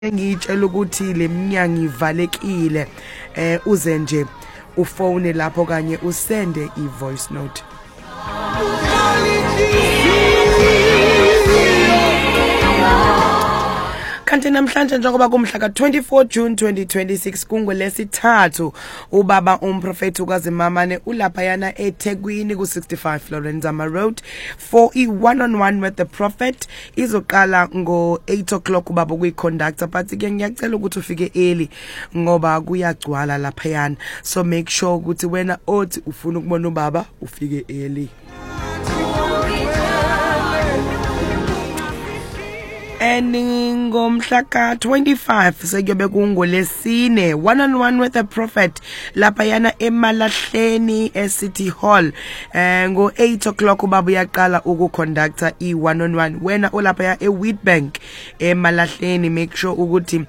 ngitshela ukuthi leminyango ivalekile uze nje ufone lapho kanye usende ivoice note. Kanti namhlanje njengoba kumhla ka24 June 2026 kungolesithathu ubaba umprofeti uKazimamane ulapha yana eThekwini ku65 Lorenzama Road for i1-on-1 with the prophet izoqala ngo8 o'clock ubaba kuyiconductor but ke ngiyacela ukuthi ufike early ngoba kuyagcwala lapha yana, so make sure ukuthi wena othi ufuna ukubona ubaba ufike early. Ngomhla ka25 sekuyobe kungolesine 1-on-1 with the prophet lapha yana eMalahleni eCity Hall ngo8 o'clock ubaba uyaqala ukuconductor i1-on-1 wena ulapha ya eWheatbank eMalahleni, make sure ukuthi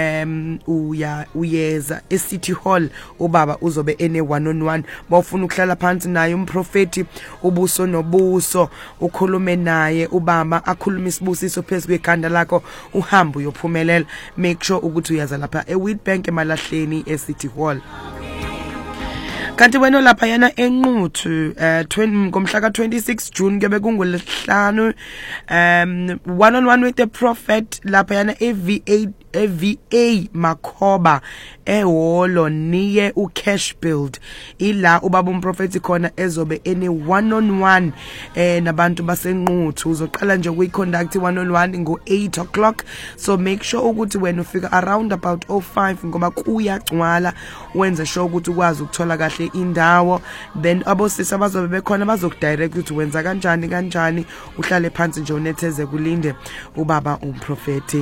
uyeza eCity Hall ubaba uzobe ene 1-on-1 bawufuna ukuhlala phansi naye umprofeti ubuso nobuso ukhulume naye ubaba akhuluma isibusiso phezulu kwekhanda lakho uhamba uyophumelela. Make sure ukuthi uyaza lapha eWheatbank eMalahleni eCity Hall. Kanti wena lapha yana enquthu ngomhla ka26 June kube kungolesihlanu 1-on-1 with the prophet lapha yana EVA Makhoba eholo niye ucash build ila ubaba umprofeti khona ezobe ene 1-on-1 nabantu basenquthu uzoqala nje ukuyiconduct 1-on-1 ngo8 o'clock, so make sure ukuthi wena ufika around about 05 ngoba kuyagcwala wenze sure ukuthi ukwazi ukuthola kahle indawo, then abosisi abazobe bekhona bazokudirect ukuthi wenza kanjani uhlale phansi nje unetheze kulinde ubaba umprofeti.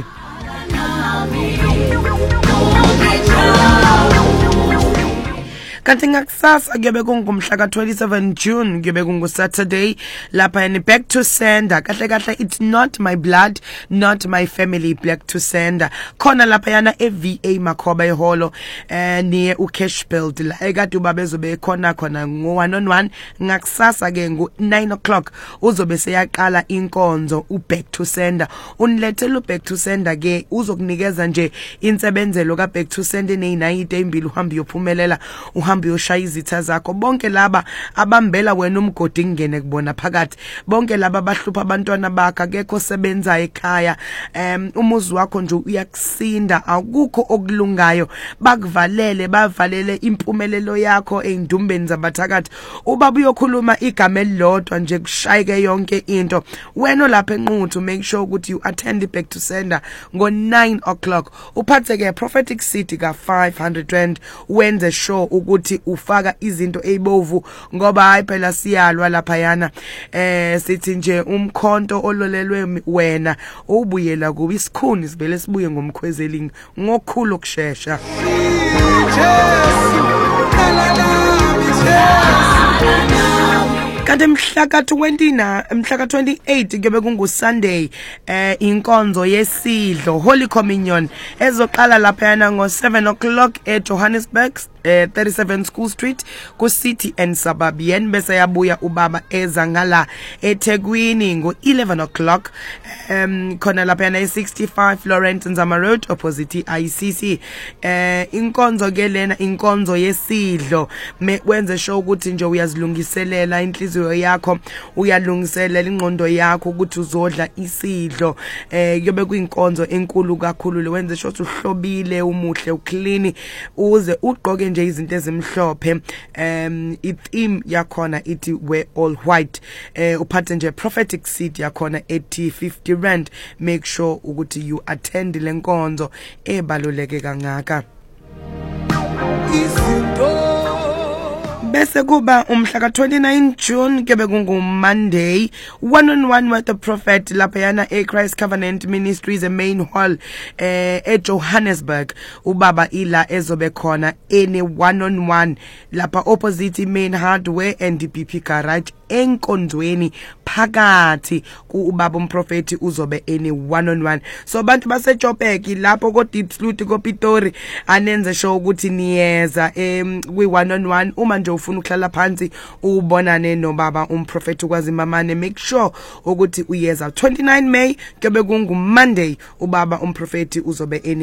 Kanti ngakusasa kuyobe kungumhla ka27 June kuyobe kunguSaturday lapha yani back to sender kahle it's not my blood not my family, back to sender khona lapha yana eVA Makhoba eholo niye ucash build la ekade ubaba ezobe khona ngo1-on-1 ngakusasa ke ngo9 o'clock uzobe seyaqala inkonzo uback to sender unilethela uback to sender ke uzokunikeza nje insebenzelo kaback to sender nezinayite ezimbili uhambe uyophumelela uhambe uyoshaya izitha zakho. Bonke laba abambela wena umgodi ingene kubona phakathi, bonke laba bahlupha abantwana bakhe akekho sebenza ekhaya umuzi wakho nje uyakusinda akukho okulungayo bakuvalele bavalele impumelelo yakho eindumbeni zabathakathi ubaba uyokhuluma igama elilodwa nje kushayike yonke into wena lapha enquthu. Make sure ukuthi you attend back to sender ngo9 o'clock uphathe ke prophetic seed ka 500 rand wenze sure ukuthi ufaka izinto ezibovu ngoba hayi phela siyalwa lapha yana sithi nje umkhonto ololelwe wena ubuyela kuba isikhuni sivele sibuye ngomkhwezelingi ngokukhulu kusheshsha. Kanti mhla ka28 kube kunguSunday inkonzo yesidlo Holy Communion ezoqala lapha yana ngo7 o'clock eJohannesburg 37 School Street ku City and Suburban bese yabuya ubaba eza ngala eThekwini ngo11 o'clock khona lapha yana e65 Lorenzama Road opposite ICC. Inkonzo ke lena inkonzo yesidlo wenze sure ukuthi nje uyazilungiselela inhliziyo yakho uyalungiselela ingqondo yakho ukuthi uzodla isidlo kuyobe kuyinkonzo enkulu kakhulu le wenze sure uhlobile umuhle uclean uze ugqoke nje izinto ezimhlophe itheme yakhona ithi wear all white uphathe nje prophetic seed yakhona ethi 50 rand. Make sure ukuthi you attend lenkonzo ebaluleke kangaka. Bese kuba umhla ka29 June kube kunguMonday 1-on-1 with the prophet lapha yana eChrist Covenant Ministries main hall eJohannesburg ubaba ila ezobe khona ene 1-on-1 lapha opposite main hardware and DPP garage enkondweni phakathi ubaba umprofeti uzobe eni one on one. So bantu base Joburg lapho ko Deep Sloot ko Pitori anenze show ukuthi niyeza kwi one on one. Uma nje ufuna ukuhlala phansi ubonane nobaba umprofeti kwaZimamane, make sure ukuthi uyeza 29 May kube kungu Monday ubaba umprofeti uzobe eni